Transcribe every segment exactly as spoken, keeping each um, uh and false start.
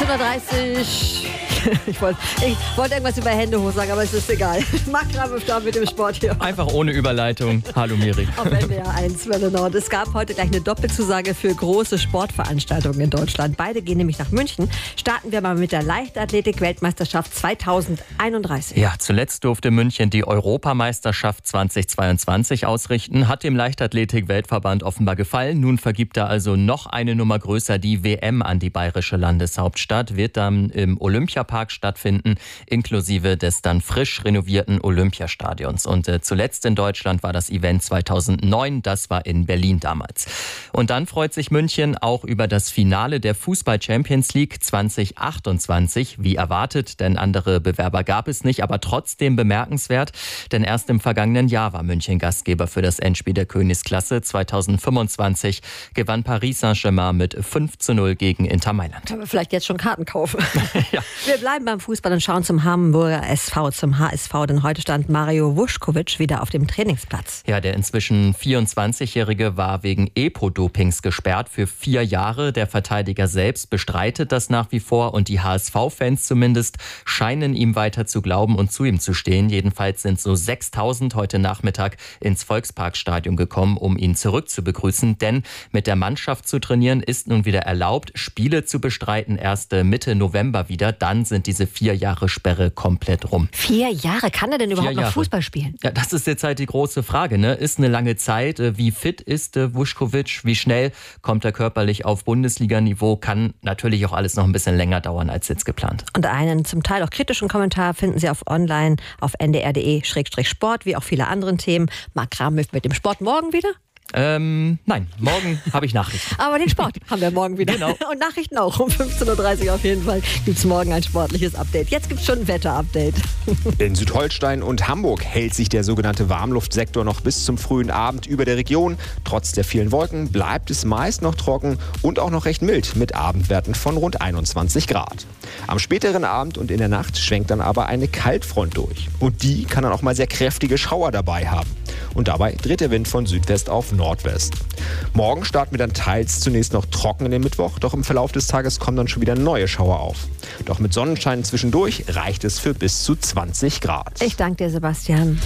fünfzehn Uhr dreißig. Ich wollte ich wollt irgendwas über Hände hoch sagen, aber es ist egal. Marc Rabe mit dem Sport hier. Einfach ohne Überleitung. Hallo Miri. Auf N D R eins Welle Nord. Es gab heute gleich eine Doppelzusage für große Sportveranstaltungen in Deutschland. Beide gehen nämlich nach München. Starten wir mal mit der Leichtathletik-Weltmeisterschaft zweitausendeinunddreißig. Ja, zuletzt durfte München die Europameisterschaft zweitausendzweiundzwanzig ausrichten. Hat dem Leichtathletik-Weltverband offenbar gefallen. Nun vergibt er also noch eine Nummer größer die W M an die bayerische Landeshauptstadt. Wird dann im Olympiapark stattfinden, inklusive des dann frisch renovierten Olympiastadions. Und äh, zuletzt in Deutschland war das Event zweitausendneun, das war in Berlin damals. Und dann freut sich München auch über das Finale der Fußball-Champions League zweitausendachtundzwanzig, wie erwartet, denn andere Bewerber gab es nicht, aber trotzdem bemerkenswert, denn erst im vergangenen Jahr war München Gastgeber für das Endspiel der Königsklasse. zweitausendfünfundzwanzig gewann Paris Saint-Germain mit fünf zu null gegen Inter Mailand. Können wir vielleicht jetzt schon Karten kaufen? Ja. Wir bleiben beim Fußball und schauen zum Hamburger S V, zum H S V, denn heute stand Mario Vuskovic wieder auf dem Trainingsplatz. Ja, der inzwischen vierundzwanzigjährige war wegen Epo-Dopings gesperrt für vier Jahre. Der Verteidiger selbst bestreitet das nach wie vor und die H S V-Fans zumindest scheinen ihm weiter zu glauben und zu ihm zu stehen. Jedenfalls sind so sechstausend heute Nachmittag ins Volksparkstadion gekommen, um ihn zurückzubegrüßen. Denn mit der Mannschaft zu trainieren ist nun wieder erlaubt. Spiele zu bestreiten erst Mitte November wieder. Dann sind diese vier Jahre Sperre komplett rum. Vier Jahre? Kann er denn überhaupt noch Fußball spielen? Ja, das ist jetzt halt die große Frage, ne? Ist eine lange Zeit. Wie fit ist Vuskovic? Wie schnell kommt er körperlich auf Bundesliga-Niveau? Kann natürlich auch alles noch ein bisschen länger dauern als jetzt geplant. Und einen zum Teil auch kritischen Kommentar finden Sie auf online auf n d r punkt d e Schrägstrich Sport, wie auch viele andere Themen. Marc Rabe mit dem Sport morgen wieder? Ähm, nein, morgen habe ich Nachrichten. Aber den Sport haben wir morgen wieder. Genau. Und Nachrichten auch. Um fünfzehn Uhr dreißig auf jeden Fall gibt es morgen ein sportliches Update. Jetzt gibt es schon ein Wetter-Update. In Südholstein und Hamburg hält sich der sogenannte Warmluftsektor noch bis zum frühen Abend über der Region. Trotz der vielen Wolken bleibt es meist noch trocken und auch noch recht mild mit Abendwerten von rund einundzwanzig Grad. Am späteren Abend und in der Nacht schwenkt dann aber eine Kaltfront durch. Und die kann dann auch mal sehr kräftige Schauer dabei haben. Und dabei dreht der Wind von Südwest auf Nordwest. Morgen starten wir dann teils zunächst noch trocken in den Mittwoch, doch im Verlauf des Tages kommen dann schon wieder neue Schauer auf. Doch mit Sonnenschein zwischendurch reicht es für bis zu zwanzig Grad. Ich danke dir, Sebastian.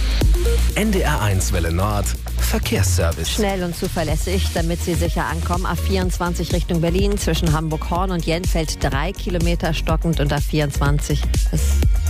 N D R eins Welle Nord, Verkehrsservice. Schnell und zuverlässig, damit Sie sicher ankommen. A vierundzwanzig Richtung Berlin zwischen Hamburg-Horn und Jenfeld drei Kilometer stockend und A vierundzwanzig. Das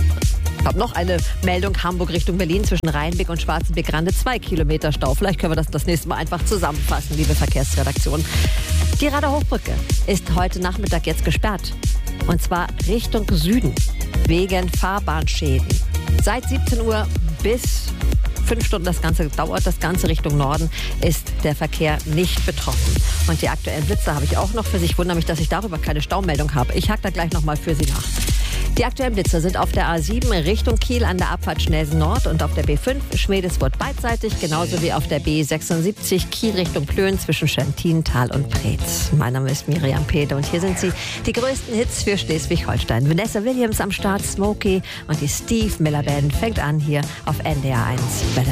Ich habe noch eine Meldung, Hamburg Richtung Berlin zwischen Rheinbeck und Schwarzenbeck-Grande, zwei Kilometer Stau. Vielleicht können wir das das nächste Mal einfach zusammenfassen, liebe Verkehrsredaktion. Die Rader Hochbrücke ist heute Nachmittag jetzt gesperrt. Und zwar Richtung Süden, wegen Fahrbahnschäden. Seit siebzehn Uhr bis fünf Stunden das Ganze dauert, das Ganze Richtung Norden, ist der Verkehr nicht betroffen. Und die aktuellen Blitze habe ich auch noch für Sie. Ich wundere mich, dass ich darüber keine Staumeldung habe. Ich hake da gleich nochmal für Sie nach. Die aktuellen Blitze sind auf der A sieben Richtung Kiel an der Abfahrt Schnelsen Nord und auf der B fünf Schmedeswort beidseitig, genauso wie auf der B sechsundsiebzig Kiel Richtung Plön zwischen Schöntintal und Preetz. Mein Name ist Miriam Peter und hier sind sie, die größten Hits für Schleswig-Holstein. Vanessa Williams am Start, Smokey und die Steve Miller Band fängt an hier auf N D R eins.